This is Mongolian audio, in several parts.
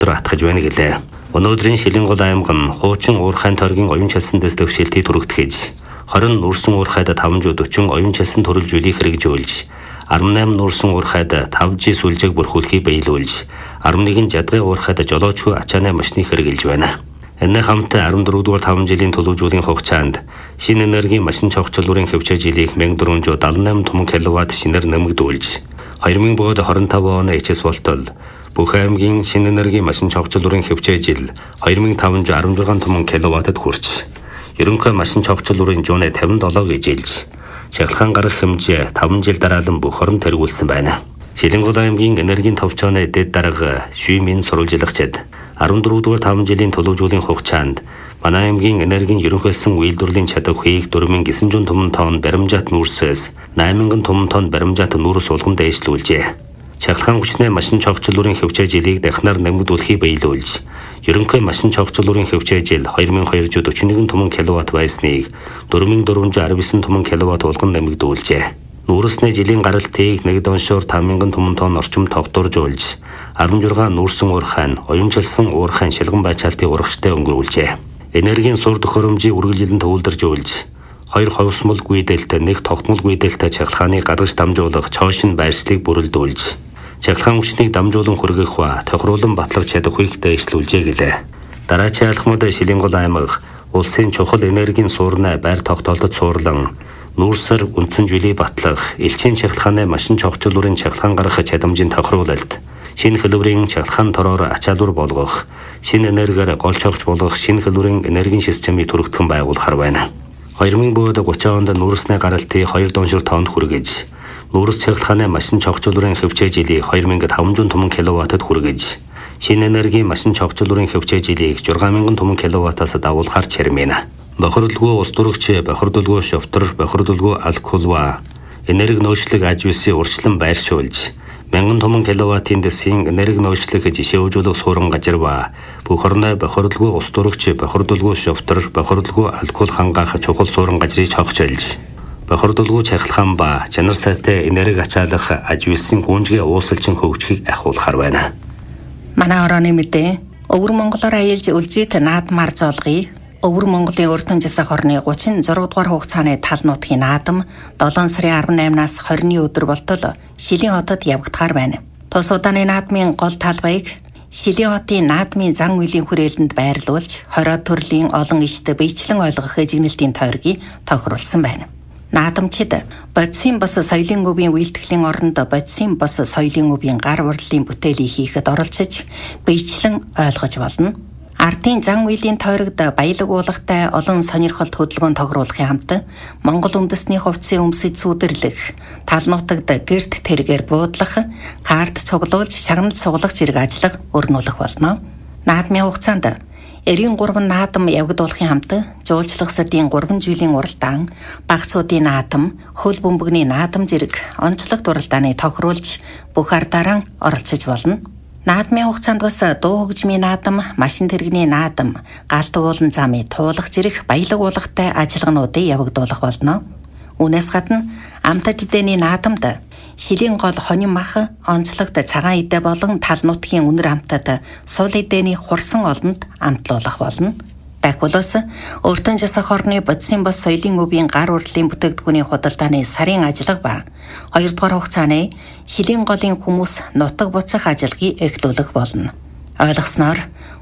атгаж байна гэлээ. Өнөөдрийн Шилэнгол аймаг нь хуучин уурхайн тойргийн оюун чалсан дэс төвшөлтийг түрэгдэхэж 20 нүүрсэн уурхайд 540 оюун чалсан төрөлжүүлэх хэрэгжүүлж 18 нүүрсэн уурхайд 5G сүлжээг бүрхүүлэхийг биелүүлж 11 жадгын уурхайд жолоочгүй ачааны машиныг хэрэгжилж байна. Энэ хамт 14-р 5 жилийн төлөвлөжүүлэн хугацаанд шинэ энергийн машин чогцлуурын хөвчөө жилийг 1478 томон киловатт шинээр нэмэгдүүлж 2025 оны эцэс болтол бүх аймгийн шинэ энергийн машин чогцлуурын хөвчөө жил 2516 томон киловаттад хүрч ерөнхий машин чогцлуурын жууны 57-г ижээлж шалхан гарах хэмжээ 5 жил дараалан бүх орон тэргүүлсэн байна. Шилэнгол аймгийн энергийн товчооны дэд дарга шүймийн сурвалжлагчид 14-р 5 жилийн төлөвлөжүүлэн хугацаанд манай аймгийн энергийн ерөнхийлсөн үйлдвэрлэлийн чадварыг 4900 томон тонн баримжаат нүүрсээс 8000 томон тонн баримжаат нүүрс улган дээшлүүлжээ. Шалхан хүчний машин чогцлуурын хөвчөө жилийг дахнаар нэмэгдүүлэхийг биелүүлж ерөнхий машин чогцлуурын хөвчөө жил 2241 томон киловатт байсныг 4419 томон киловатт улган нэмэгдүүлжээ. Нүүрсний жилийн гаралтыг нэг доншоор 5000 томон тонн орчим тогтворжуулж 16 нүүрсэн уурхайн оюунчилсан уурхайн шилгэн байцаалтыг урагштай өнгөрүүлжээ. Энергийн сур төхөөрөмжийг үргэлжлэн төвлөржүүлж 2 ховсмол гүйдэлтэй нэг тогтмол гүйдэлтэй чахалгааны гадагш дамжуулах чоошин байршлыг бүрэлдүүлж чахалгаан хүчнийг дамжуулан хүргэх ба тохируулан батлах чадварыг дэвшлүүлжээ гэлээ. Дараачийн алхмад Шилэнгол аймаг улсын чухал энергийн суурнаа байр тогтоолдод суурлан нүүрсээр үндсэн жилийг батлах элчийн чахалгааны машин чогцлуурын чахалгаан гаргах чадамжийн тохируулалт шинэ хэлбэрийн чахалгаан тороор ачаалуур болгох шинэ энергиээр гол чогч болгох шинэ хэлбэрийн энергийн системийг түргэтгэн байгуулахар байна. 2030 онд нүүрсний гаралтыг 2 доншор тоннд хүргэж нүүрс чахалгааны машин чогцлуурын хөвчөө жилийг 2500 томон киловаттад хүргэж шинэ энергийн машин чогцлуурын хөвчөө жилийг 6000 томон киловаттаас дагуулахар чирмэнэ. Бохирдолгүй ус дурагч, бохирдолгүй шовтор, бохирдолгүй алколва энерги нөөцлөг ажвэсийн урьдчилан байршуулж 1000 томон киловаттын дэсийн энерги нөөцлөх жишээжүүлэх суурин газар ба бүх орны бохирдолгүй ус дурагч, бохирдолгүй шовтор, бохирдолгүй алкол хангаах чухал суурин газрыг цогцолж бохирдолгүй чахалгаан ба чанар сайтай энерги ачаалах ажвэсийн гүнжгийн уусалчин хөгжихийг ахиулахар байна. Манай орооны мэдээ Өвөр Монголоор аялж үлжит наадмаар зоолгоё. Өвөр Монголын өртөн засаг орны 36 дугаар хугацааны тал нутгийн наадам 7 сарын 18-наас 20-ны өдөр болтол Шилэн хотод явагдахаар байна. Тус удааны наадмын гол талбайг Шилэн хотын наадмын зан үйлийн хүрээлэнд байрлуулж 20 төрлийн олон ишт биечлэн ойлгох эзэгнэлтийн тойргийг тохируулсан байна. Наадамчид бодисын бос соёлын өвийн үйлдэхлийн оронд бодисын бос соёлын өвийн гар урлалын бүтээлийг хийхэд оролцож биечлэн ойлгож болно. Ардын зан үйлийн тойрогт баялаг уулгатай олон сонирхолт хөдөлгөөн тохируулахын хамт Монгол үндэсний хувцсыг өмсөж сүйдэрлэх, тал нутагт гэрт тэргээр буудлах, карт цуглуулж шагнад суглах зэрэг ажиллах өрнүүлэх болно. Наадмын хугацаанд 93 наадам явагдуулахын хамт жуулчлагсдын 3 жилийн уралдаан, багцуудын наадам, хөл бөмбөгний наадам зэрэг онцлог уралдааны тохируулж бүх ардаараа оролцож болно. Наадмын хугацаанд бас дуу хөгжмийн наадам, машин тэрэгний наадам, галт уулан замын туулах зэрэг баялаг уулгатай ажиллагаануудыг явагдуулах болно. Үүнээс гадна амтад эдэний наадамд Шилэн гол хонин мах, онцлогт цагаан эдэ болон тал нутгийн үнэр амтад сул эдэний хурсан олонд амтлуулах болно. Дахиулаас өртөн засаг орны бодисын бос соёлын өвийн гар урлалын бүтээгдэхүүний худалдааны сарын ажиллага ба 2 дугаар хугацааны Шилэн голын хүмүүс нутаг буцах ажиллагийг эхлүүлэх болно. Ойлгосноор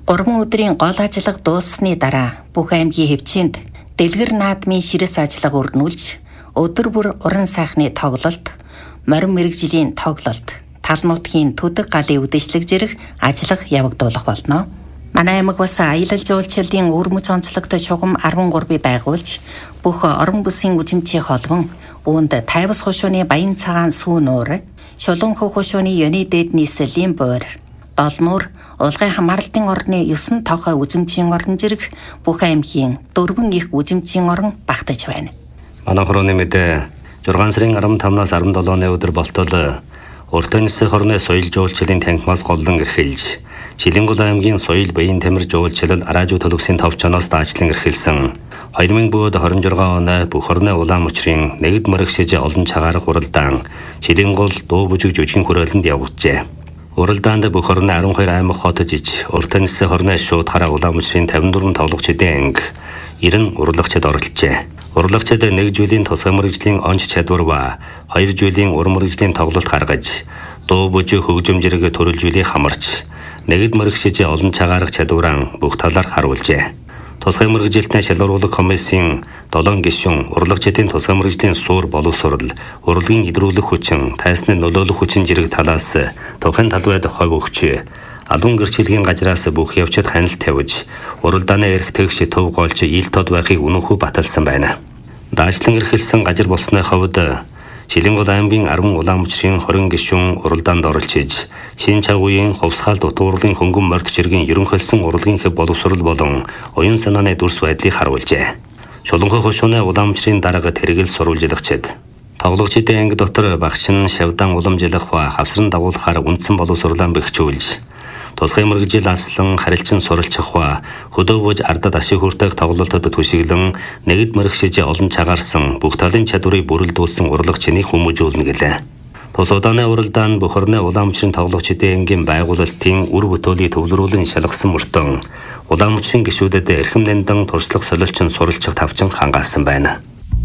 3 өдрийн гол ажиллага дууссаны дараа бүх аймгийн хэвчээнд дэлгэр наадмын ширэс ажиллага өрнүүлж өдөр бүр уран сайхны тоглолт, морин мэрэгжлийн тоглолт, тал нутгийн төдөг галын үдэшлэг зэрэг ажиллага явагдуулах болно. Манай аймаг бас аялал жуулчлалын өвөрмөц онцлогт шугам 13-ыг байгуулж бүх орон бүсийн үжимчийн холбон үүнд тайвас хушууны баян цагаан сүү нуур, шулуун хөх хушууны ёны дээд нийслэлийн буур, долнуур, улгын хамаарлтын орны 9 тохой үжимчийн орон зэрэг бүх аймгийн 4 их үжимчийн орон багтаж байна. Манай хорооны мэдээ 6 сарын 15-наас 17-ны өдөр болтол Уртын засаг орны соёл жуулчлалын танхимаас голлон эрхэлж Шилэнгол аймгийн соёл баян тамир жуулчлал араажуу төлөвсийн товчоноос даачлан эрхэлсэн 2026 оны бүх орны улаан мөчрийн нэгд мөрөгшиж олон цагаарах уралдаан Шилэнгол дуу бүжиг жүжигэн хүрээлэнд явагджээ. Уралдаанд бүх орны 12 аймаг хот жиж, урд таньс хорны шууд хараа Улаанбаатарын 54 тоглогчдын анги 90 урлагчид оролцжээ. Урлагчид нэг жилийн тусгай мэргэжлийн онц чадвар ба 2 жилийн ур мэргэжлийн тоглолт гаргаж, дуу бүжиг хөгжимжирэг төрөлжүүлээ хамарч, нэгд мэргэжиж олон цагаарах чадвараа бүх талаар харуулжээ. Тусгай мэргэжилтний шалгаруулах комиссийн 7 гишүүн урлагчдын тусгай мэргэжлийн суур боловсрол, урлагийн идрүүлэх хүчин, тайсны нөлөөлөх хүчин зэрэг талаас тухайн талбайд хов өгч, албан гэрчлэгийн газраас бүх явцад хяналт тавьж, уралдааны эрхтгч төв голч ил тод байхыг үнэнхүү баталсан байна. Даашлан эрхэлсэн газар болсны хувьд Шилэнгол аймгийн 10 Улаанбаатарын 20 гишүүн уралдаанд оролцож, Шин Чагуугийн хувьсгаал дутуурлын хөнгөн морд жиргэн ерөнхийлсөн урлагийн хэв боловсрол болон оюун санааны дүрс байдлыг харуулжээ. Шулуунхай хошууны Улаанбаатарын дарга тэрэгэл сурвалжлагчид тоглогчдын анги дотор багш нь шавдан уламжлах ба хавсран дагуулахаар үндсэн боловсруулан бэхжүүлж, тусгай мэргэжил аслан харилцан суралцах ба хөдөө бууж ардад ашиг хүртэх тоглолтод түшиглэн нэгд мэргэжиж олон цагаарсан бүх талын чадварыг бүрэлдүүлсэн урлагчны хүмүүжүүлнэ гэлээ. Тус удааны уралдаан бүх орны Улаанбаатарын тоглогчдын ангийн байгуулалтын үр бүтээлийг төвлөрүүлэн шалгасан мөртөө Улаанбаатарын гишүүдэд эрхэм нэндан туршлага солилцсон суралцах тавчин хангаасан байна.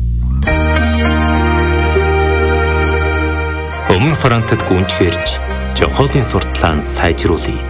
Өмнө Франтад гүнжгэрж Жохолын сурталаанд сайжруулъя.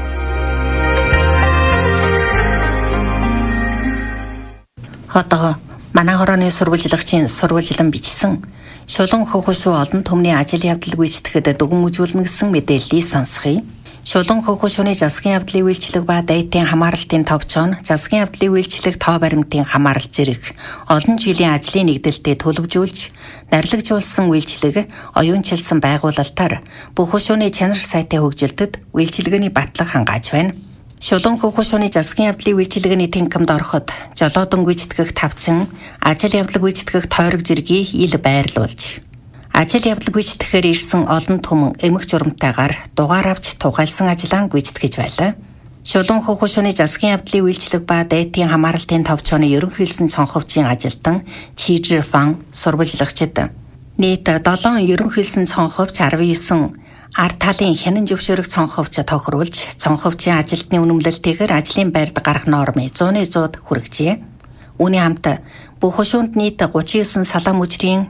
Одоо манай хорооны сурвалжлагчийн сурвалжлан бичсэн Шулуун хөхөшүү олон түмний ажил явдал гүйцэтгэхэд дүгэн үзүүлнэ гэсэн мэдээллийг сонсхий. Шулуун хөхөшүүний засгийн явдлын үйлчлэг ба дайдын хамааралтын товчон, засгийн явдлын үйлчлэг тоо баримтын хамаарал зэрэг олон жилийн ажлын нэгдэлтэд төлөвжүүлж, нарлагжуулсан үйлчлэг оюунчилсан байгуулалтаар бүх хөхөшүүний чанар сайтай хөгжилдөд үйлчлэгээний батлах хангааж байна. Шулуун хөхөшүүний засгийн явдлын үйлчилгээний тэнхимд ороход жолоодон гүйцэтгэх тавчин, ажил явдал гүйцэтгэх тойрог зэргийг ил байрлуулж, ажил явдал гүйцэтгэхээр ирсэн олон түмэн эмх журамтайгаар дугаар авч тухайлсан ажлаа гүйцэтгэж байлаа. Шулуун хөхөшүүний засгийн явдлын үйлчлэг ба дайдын хамааралтын товчооны ерөнхийлсөн цонховчийн ажилтан Чижир Фан сурвалжлагчид нийт 7 ерөнхийлсөн цонховч 19 ард талын хянан зөвшөөрөх цонховч тохируулж, цонховчийн ажилтны үнэмлэлтэйгээр ажлын байрд гарах нормыг 100% хүргэжээ. Үүний хамт бүх хошуунд нийт 39 салаа мужрын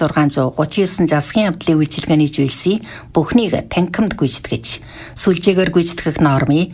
1639 засгийн явдлын үйлчилгээний зүйлсийг бүхнийг танхимд гүйцэтгэж, сүлжээгээр гүйцэтгэх нормыг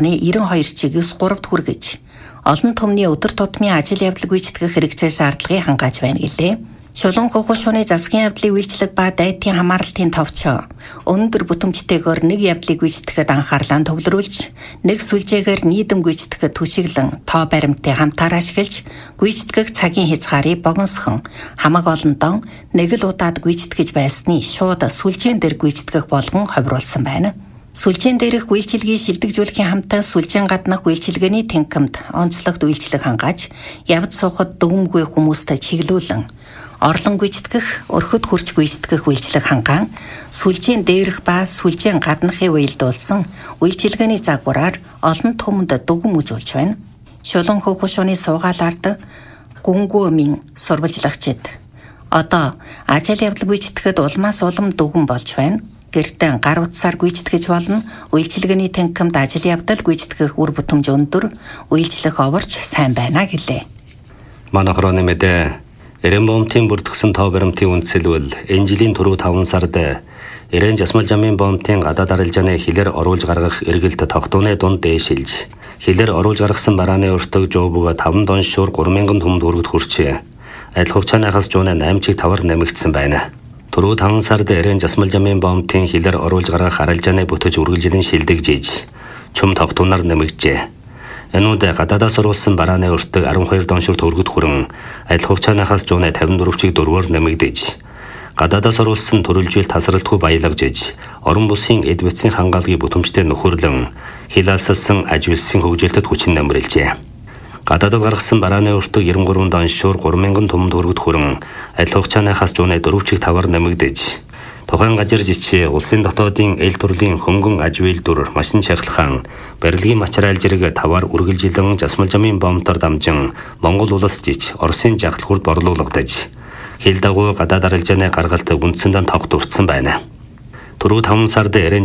192-9 3-д хүргэж, олон түмний өдөр тутмын ажил явдал гүйцэтгэх хэрэгцээ шаардлагыг хангааж байна гэлээ. Шулуун хөхөшүүний засгийн явдлын үйлчлэг ба дайдын хамааралтын товчоо өндөр бүтэмжтэйгээр нэг явдлыг гүйцэтгэхэд анхаарлаа төвлөрүүлж, нэг сүлжээгээр нийдэм гүйцэтгэхэд түшиглэн тоо баримтыг хамтаар ашиглаж, гүйцэтгэх цагийн хязгаарыг богиносхон хамаг олондоо нэг л удаад гүйцэтгэж байсны шууд сүлжээн дээр гүйцэтгэх болгон ховруулсан байна. Сүлжээн дээрх үйлчилгийг шилдэгжүүлэхийн хамтаа сүлжээн гаднах үйлчилгээний тэнхимд онцлогт үйлчлэг хангааж, явж суухад дүгнэмгүй хүмүүстэй чиглүүлэн орлон гүйцэтгэх, өрхөд хурц гүйцэтгэх үйлчлэг хангаан, сүлжээн дээрх ба сүлжээн гаднахыг уялдуулсан үйлчилгээний загвараар олон түмэнд дүгэн үзүүлж байна. Шулуун хөхөшүүний суугаалаард гүнгүүмийн сурвалжлагчид одоо ажил явдал гүйцэтгэхэд улмаас улам дүгэн болж байна. Гэртээ гар утсаар гүйцэтгэж болно. Үйлчилгээний тэнхимд ажил явдал гүйцэтгэх үр бүтэмж өндөр, үйлчлэх оварч сайн байна гэлээ. Манай хорооны мэдээ Эрэм бомтын бүрдгсэн тоо баримтын үндсэлвэл энэ жилийн түрүү 5 сард Ирэн Жасмал жамын бомтын гадаад арилжааны хилээр оруулж гаргах эргэлт тогтооны дунд дээшилж, хилээр оруулж гаргасан барааны өртөг жообуга 5 тонн шуур 3000 түмэнд хүргэж хүрчээ. Адил хугацаанаас жууны 8 чиг тавар нэмэгдсэн байна. Түрүү 5 сард Ирэн Жасмал жамын бомтын хилээр оруулж гаргах арилжааны бүтэц үргэлжлэн шилдэгжиж, чөм тогтооноор нэмэгджээ. Энүүд гадаадаас оруулсан барааны өртөг 12 тонн шуур төгрөгөд хүрэн адил хугацаанаас жууны 54 чиг 4-оор нэмэгдэж, гадаадаас оруулсан төрөлжил тасралтгүй баялагжиж, орон бусын эд бүтцийн хангаалгын бүтэмжтэй нөхөрлөн хилаалссан ажилсан хөгжилтэд хүчин нэмрэлжээ. Гадаадд гаргасан барааны өртөг 93 тонн шуур 3000 түмэнд хүргэж хүрэн адил хугацаанаас жууны 4 чиг 5-аар нэмэгдэж, тухайн газар жичээ улсын дотоодын эл төрлийн хөнгөн аж үйлдвэр, машин чахалгаан, барилгын материал зэрэг таваар үргэлжилэн Жасмал жамын бомтоор дамжин Монгол улс жич Оросын жагалхурд борлуулагдаж, хил дагуу гадаад арилжааны гаргалт үндсэндээ тогт уртсан байна. Түрүү 5 сард